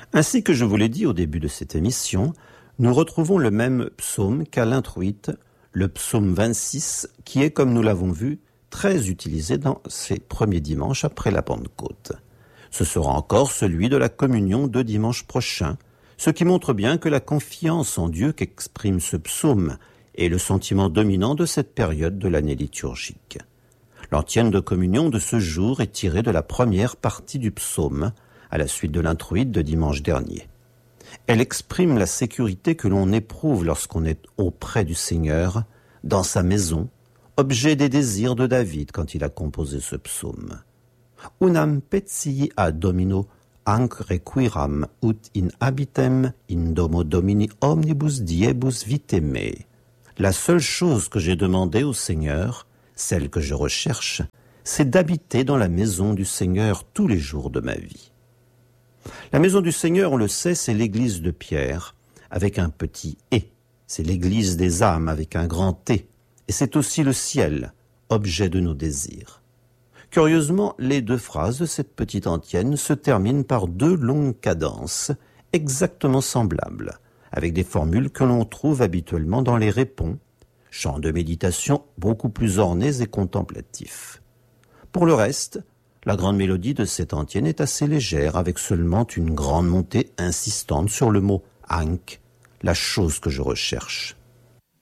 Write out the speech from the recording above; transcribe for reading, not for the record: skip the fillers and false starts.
Ainsi que je vous l'ai dit au début de cette émission, nous retrouvons le même psaume qu'à l'introïte, le psaume 26, qui est, comme nous l'avons vu, très utilisé dans ces premiers dimanches après la Pentecôte. Ce sera encore celui de la communion de dimanche prochain, ce qui montre bien que la confiance en Dieu qu'exprime ce psaume est le sentiment dominant de cette période de l'année liturgique. L'antienne de communion de ce jour est tirée de la première partie du psaume, à la suite de l'introïte de dimanche dernier. Elle exprime la sécurité que l'on éprouve lorsqu'on est auprès du Seigneur, dans sa maison, objet des désirs de David quand il a composé ce psaume. Unam petii a Domino anc requiram ut in habitem in domo Domini omnibus diebus viteme. La seule chose que j'ai demandée au Seigneur, celle que je recherche, c'est d'habiter dans la maison du Seigneur tous les jours de ma vie. La maison du Seigneur, on le sait, c'est l'église de Pierre, avec un petit « et ». C'est l'église des âmes, avec un grand « T ». Et c'est aussi le ciel, objet de nos désirs. Curieusement, les deux phrases de cette petite antienne se terminent par deux longues cadences, exactement semblables, avec des formules que l'on trouve habituellement dans les répons, chants de méditation beaucoup plus ornés et contemplatifs. Pour le reste, la grande mélodie de cette antienne est assez légère, avec seulement une grande montée insistante sur le mot « anc », la chose que je recherche.